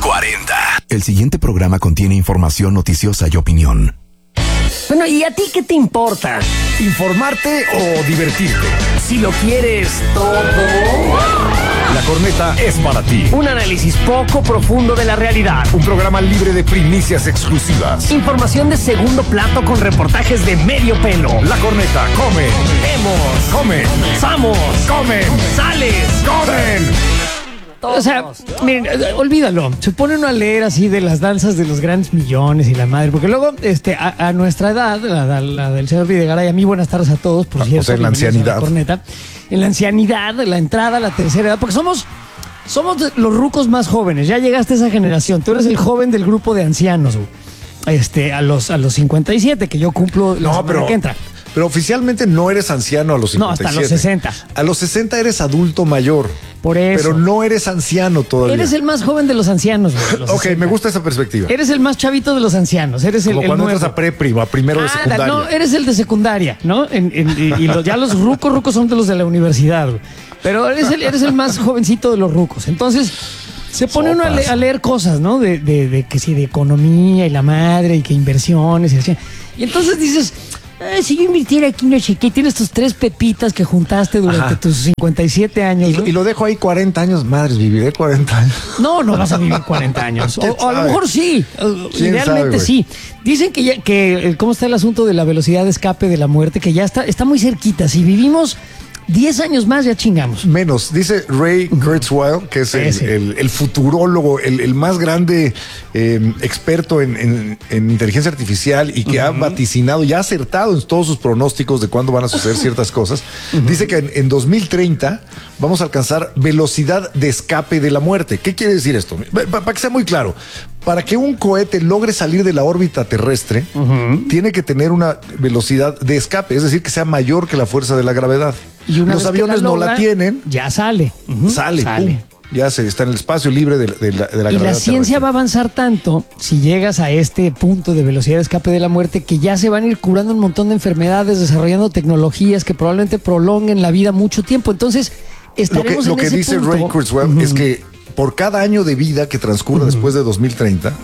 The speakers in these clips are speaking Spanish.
40. El siguiente programa contiene información noticiosa y opinión. Bueno, ¿y a ti qué te importa? ¿Informarte o divertirte? Si lo quieres todo. La Corneta es para ti. Un análisis poco profundo de la realidad. Un programa libre de primicias exclusivas. Información de segundo plato con reportajes de medio pelo. La Corneta come. Vemos. Come. Samos. Comen. Sales. Comen. O sea, miren, olvídalo. Se pone uno a leer así de las danzas de los grandes millones y la madre. Porque luego, a nuestra edad, la del señor Videgaray, a mí buenas tardes a todos, por cierto. O sea, en la ancianidad. Corneta. En la ancianidad, la entrada, la tercera edad. Porque somos los rucos más jóvenes. Ya llegaste a esa generación. Tú eres el joven del grupo de ancianos, a los 57, que yo cumplo la semana que entra. Pero oficialmente no eres anciano a los 57. No, hasta los 60. A los 60 eres adulto mayor. Por eso. Pero no eres anciano todavía. Eres el más joven de los ancianos, güey. Ok, me gusta esa perspectiva. Eres el más chavito de los ancianos. Eres Como el cuando nuevo. entras a prepri o a primero de secundaria. No, eres el de secundaria, ¿no? Ya los rucos son de los de la universidad, güey. Pero eres el más jovencito de los rucos. Entonces, se pone uno a leer cosas, ¿no? De que sí, de economía y la madre y que inversiones y así. Y entonces dices, si yo invirtiera aquí, no sé qué, tienes tus 3 pepitas que juntaste durante tus 57 años. Y lo dejo ahí 40 años. Madres, viviré 40 años. No vas a vivir 40 años. O a lo mejor sí. Idealmente sí. Dicen que ¿cómo está el asunto de la velocidad de escape de la muerte? Que ya está muy cerquita. Si vivimos 10 años más, ya chingamos. Menos. Dice Ray Kurzweil, que es el futurólogo, el más grande experto en inteligencia artificial y que ha vaticinado y ha acertado en todos sus pronósticos de cuándo van a suceder ciertas cosas. Dice que en 2030 vamos a alcanzar velocidad de escape de la muerte. ¿Qué quiere decir esto? Para que sea muy claro. Para que un cohete logre salir de la órbita terrestre, tiene que tener una velocidad de escape, es decir, que sea mayor que la fuerza de la gravedad. Y los aviones no la tienen. Ya sale. Sale. Ya está en el espacio libre de la gravedad. Y la ciencia va a avanzar tanto, si llegas a este punto de velocidad de escape de la muerte, que ya se van a ir curando un montón de enfermedades, desarrollando tecnologías que probablemente prolonguen la vida mucho tiempo. Entonces, estaremos lo que dice punto. Ray Kurzweil es que por cada año de vida que transcurra después de 2030,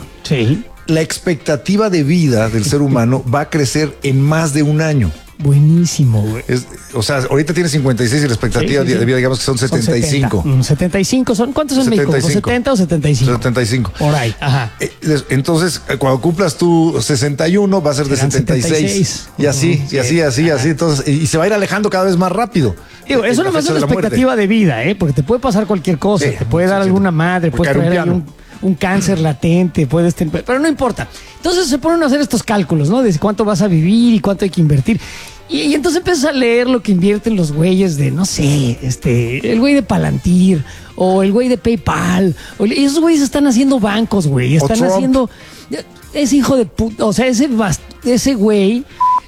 la expectativa de vida del ser humano va a crecer en más de un año. Buenísimo, güey. O sea, ahorita tiene 56 y la expectativa de vida, digamos que son 75. 75 son, ¿cuántos son en México? ¿70 o 75? 75. Por ahí, ajá. Entonces, cuando cumplas tú 61, va a ser de 76. Y así. Entonces, y se va a ir alejando cada vez más rápido. Digo, eso no es una expectativa de vida, porque te puede pasar cualquier cosa. Te puede dar alguna madre, puedes traer ahí un cáncer latente, pero no importa. Entonces se ponen a hacer estos cálculos, ¿no? De cuánto vas a vivir y cuánto hay que invertir. Y entonces empiezas a leer lo que invierten los güeyes de, no sé, el güey de Palantir o el güey de PayPal. Y esos güeyes están haciendo bancos, güey. Están haciendo... Ese hijo de puta, o sea, ese güey,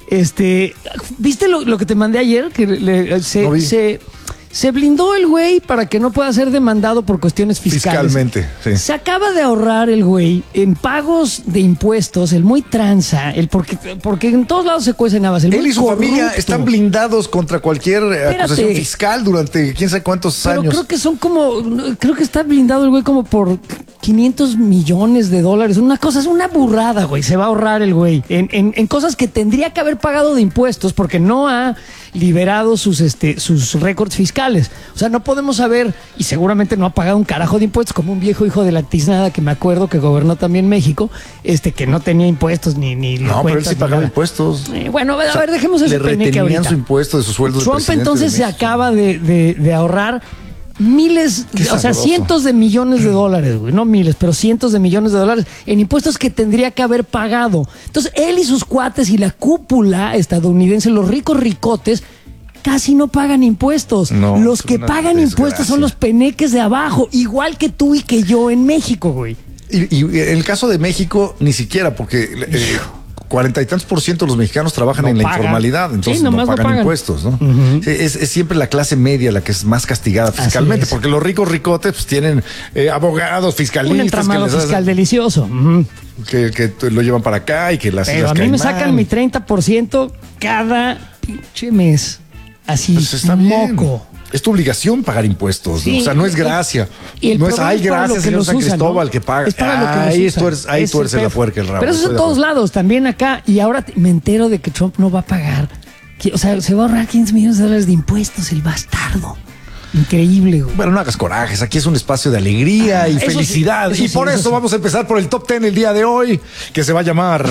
¿viste lo que te mandé ayer? Que se blindó el güey para que no pueda ser demandado por cuestiones fiscales. Fiscalmente, sí. Se acaba de ahorrar el güey en pagos de impuestos, el muy tranza, porque en todos lados se cuecen habas. Él y su familia están blindados contra cualquier acusación fiscal durante quién sabe cuántos años. Creo que está blindado el güey como por $500 millones. Una cosa, es una burrada, güey. Se va a ahorrar el güey en cosas que tendría que haber pagado de impuestos porque no ha liberado sus récords fiscales. O sea, no podemos saber, y seguramente no ha pagado un carajo de impuestos, como un viejo hijo de la tiznada que me acuerdo que gobernó también México, que no tenía impuestos ni no, pero él sí pagaba impuestos. Bueno, a ver, dejemos ese peneque ahorita. Le retenían su impuesto de sus sueldos. Trump entonces se acaba de ahorrar miles, o sea, cientos de millones de dólares, güey, no miles, pero cientos de millones de dólares en impuestos que tendría que haber pagado. Entonces, él y sus cuates y la cúpula estadounidense, los ricos ricotes, casi no pagan impuestos. Los que pagan impuestos son los peneques de abajo, igual que tú y que yo en México, güey. Y en el caso de México, ni siquiera, porque 40 y tantos % de los mexicanos trabajan en la informalidad, entonces no pagan impuestos, ¿no? Es siempre la clase media la que es más castigada fiscalmente, porque los ricos ricotes pues tienen abogados, fiscalistas. Un entramado fiscal delicioso. Que lo llevan para acá y que las Pero a mí me sacan mi 30% cada pinche mes. Así, pues está moco. Bien. Es tu obligación pagar impuestos, Sí, ¿no? O sea, no es gracia. Y el no es, problema ay, para lo gracias, que señor los San usan, Cristóbal, ¿no? que paga. Es para lo que los Ahí usan. ahí Es tuerce el la pedo. puerca el rabo. Pero eso es en todos lados, también acá. Y ahora me entero de que Trump no va a pagar. O sea, se va a ahorrar $15 millones de impuestos, el bastardo. Increíble, güey. Bueno, no hagas corajes, aquí es un espacio de alegría y eso sí, felicidad. eso y sí, por eso eso sí. vamos a empezar por el top 10 el día de hoy, que se va a llamar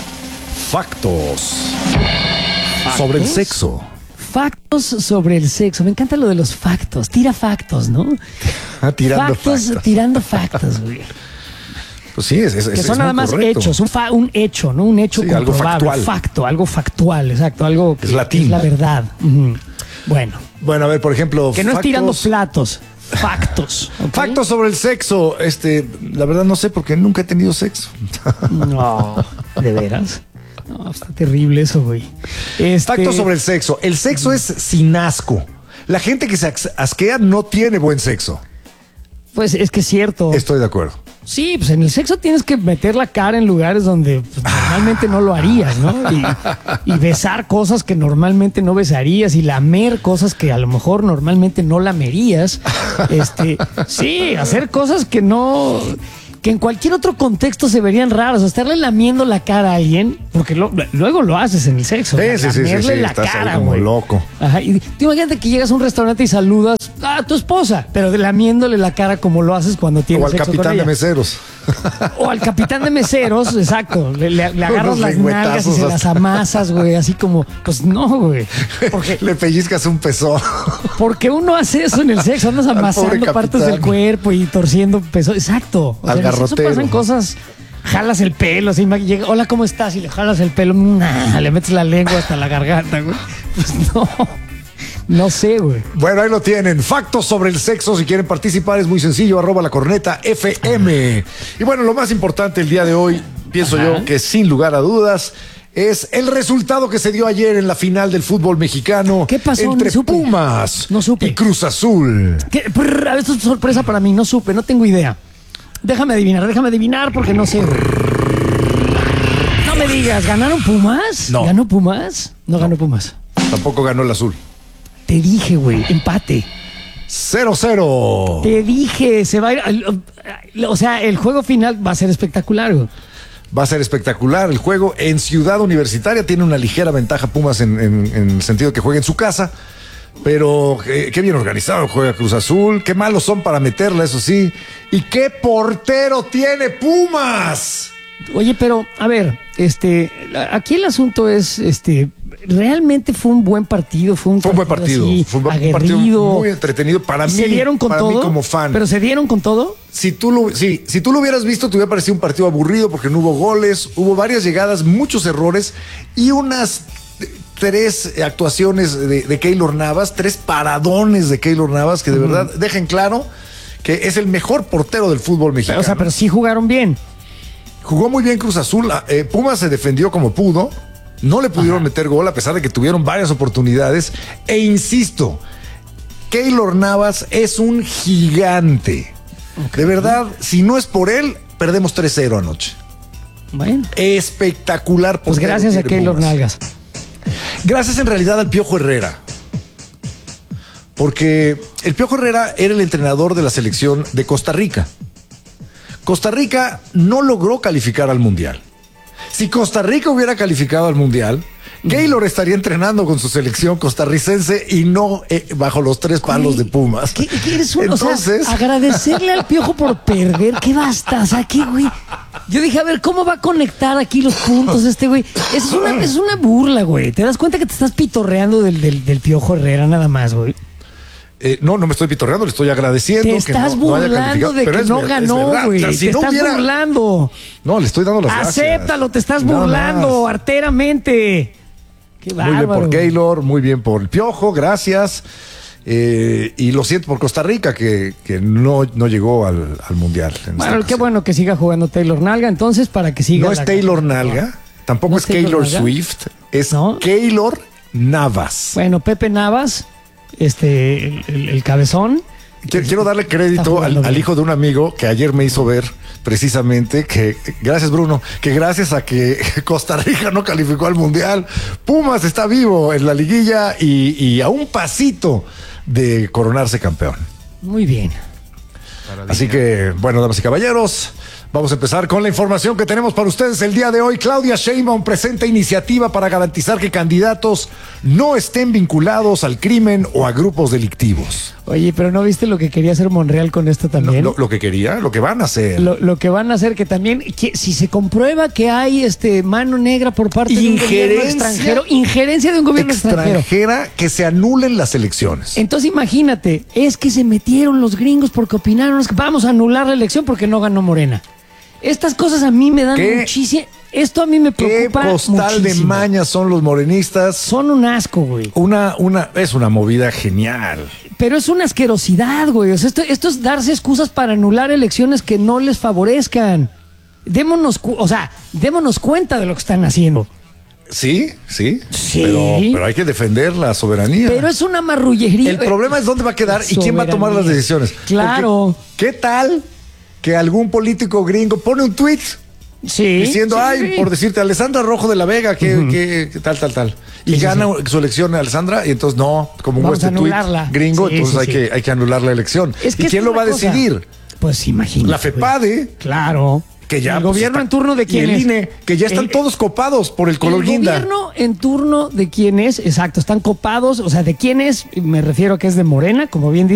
Factos sobre el sexo. Factos sobre el sexo. Me encanta lo de los factos. Tira factos, ¿no? Tirando factos. factos. Tirando factos, güey. Pues sí, Que son nada muy más correcto. hechos, un hecho, ¿no? Un hecho Sí, algo comprobable. factual. Facto, algo factual, exacto. Algo que Es latín. es la verdad. Ujú. Bueno, Bueno, a ver, por ejemplo, que no es tirando factos- platos. Factos. ¿ok? Factos sobre el sexo. La verdad no sé porque nunca he tenido sexo. No, ¿de veras? No, está terrible eso, güey. Factos sobre el sexo. El sexo es sin asco. La gente que se asquea no tiene buen sexo. Pues es que es cierto. Estoy de acuerdo. Sí, pues en el sexo tienes que meter la cara en lugares donde pues, normalmente no lo harías, ¿no? Y besar cosas que normalmente no besarías y lamer cosas que a lo mejor normalmente no lamerías. Sí, hacer cosas que no... que en cualquier otro contexto se verían raros. O sea, estarle lamiendo la cara a alguien, porque luego lo haces en el sexo. Sí, lamerle la estás ahí cara, como güey. loco. Ajá, y tú imagínate que llegas a un restaurante y saludas a tu esposa, pero lamiéndole la cara como lo haces cuando tienes O al sexo con capitán ella. de meseros. O al capitán de meseros, exacto. Le agarras Unos las nalgas y se lengüetazos las amasas, güey. Así como, pues no, güey. Le pellizcas un pezón. Porque uno hace eso en el sexo. Andas pobre amasando partes capitán. del cuerpo y torciendo peso. Exacto. O Al sea, en el sexo garrotero. pasan cosas. Jalas el pelo, así, llega, hola, ¿cómo estás? Y le jalas el pelo, le metes la lengua hasta la garganta, güey. Pues no sé, güey. Bueno, ahí lo tienen. Factos sobre el sexo. Si quieren participar es muy sencillo. @lacorneta_FM. Y bueno, lo más importante el día de hoy, pienso yo que sin lugar a dudas, es el resultado que se dio ayer en la final del fútbol mexicano. ¿Qué pasó? Entre No supe. Pumas No supe. y Cruz Azul. Esto es sorpresa para mí, no supe, no tengo idea. Déjame adivinar porque no sé. No me digas, ¿ganaron Pumas? No. ¿Ganó Pumas? No ganó Pumas. Tampoco ganó el azul. Te dije, güey, empate. 0-0. Te dije, se va a ir. O sea, el juego final va a ser espectacular, güey. Va a ser espectacular el juego en Ciudad Universitaria. Tiene una ligera ventaja Pumas en el sentido que juega en su casa. Pero qué bien organizado juega Cruz Azul. Qué malos son para meterla, eso sí. ¿Y qué portero tiene Pumas? Oye, pero, a ver, aquí el asunto es, realmente fue un buen partido, fue un buen partido. así, Fue un aguerrido. partido muy entretenido para mí. ¿Se dieron con para todo? mí como fan. ¿Pero se dieron con todo? Si tú lo hubieras visto, te hubiera parecido un partido aburrido porque no hubo goles, hubo varias llegadas, muchos errores y unas 3 actuaciones de Keylor Navas, 3 paradones de Keylor Navas que de verdad dejen claro que es el mejor portero del fútbol mexicano. O sea, pero sí jugaron bien. Jugó muy bien Cruz Azul. Pumas se defendió como pudo. No le pudieron meter gol a pesar de que tuvieron varias oportunidades. E insisto, Keylor Navas es un gigante. Okay. De verdad, si no es por él, perdemos 3-0 anoche. Bueno. Espectacular. Pues gracias a Keylor Nalgas. Gracias en realidad al Piojo Herrera. Porque el Piojo Herrera era el entrenador de la selección de Costa Rica. Costa Rica no logró calificar al Mundial. Si Costa Rica hubiera calificado al Mundial, Keylor estaría entrenando con su selección costarricense y no bajo los 3 palos de Pumas. ¿Qué eres un, Entonces, o sea, agradecerle al Piojo por perder, ¿qué basta? O sea, ¿qué, güey? Yo dije, a ver, ¿cómo va a conectar aquí los puntos este güey? Es una burla, güey. ¿Te das cuenta que te estás pitorreando del Piojo Herrera nada más, güey? No me estoy pitorreando, le estoy agradeciendo. Te estás burlando de que no ganó, güey. Te estás burlando. No, le estoy dando las gracias. Acéptalo, te estás burlando arteramente. Qué bárbaro. Muy bien por Keylor, muy bien por el Piojo, gracias. Y lo siento por Costa Rica, que no llegó al Mundial. Bueno, qué bueno que siga jugando Taylor Nalga, entonces, para que siga. No es Taylor Nalga, tampoco ¿No es Taylor Swift, es Keylor Navas. Bueno, Pepe Navas, el cabezón. Quiero darle crédito al hijo de un amigo que ayer me hizo ver precisamente que, gracias Bruno, que gracias a que Costa Rica no calificó al Mundial, Pumas está vivo en la liguilla y a un pasito de coronarse campeón. Muy bien. Así que, bueno, damas y caballeros, vamos a empezar con la información que tenemos para ustedes el día de hoy. Claudia Sheinbaum presenta iniciativa para garantizar que candidatos no estén vinculados al crimen o a grupos delictivos. Oye, pero ¿no viste lo que quería hacer Monreal con esto también? Lo que quería, lo que van a hacer. Lo que van a hacer, que también, que si se comprueba que hay mano negra por parte de un gobierno extranjero, injerencia de un gobierno extranjera, que se anulen las elecciones. Entonces imagínate, es que se metieron los gringos porque opinaron, es que vamos a anular la elección porque no ganó Morena. Estas cosas a mí me dan muchísimo. Esto a mí me preocupa. ¿Qué costal muchísimo de mañas son los morenistas? Son un asco, güey. Es una movida genial. Pero es una asquerosidad, güey. O sea, esto es darse excusas para anular elecciones que no les favorezcan. Démonos cuenta de lo que están haciendo. Sí. Pero hay que defender la soberanía. Pero es una marrullería. El problema es dónde va a quedar y quién va a tomar las decisiones. Claro. Porque, ¿qué tal que algún político gringo pone un tweet diciendo, por decirte, Alessandra Rojo de la Vega, que tal? Y gana su elección Alessandra, y entonces como vamos este tweet gringo, entonces hay que anular la elección. ¿Y quién lo va a decidir? Pues imagínate. La FEPADE. Claro. Que ya, el gobierno en turno de quién es. El INE, que ya están todos copados por el color guinda. El gobierno en turno de quién es, exacto, están copados, o sea, de quién es, me refiero a que es de Morena, como bien dice.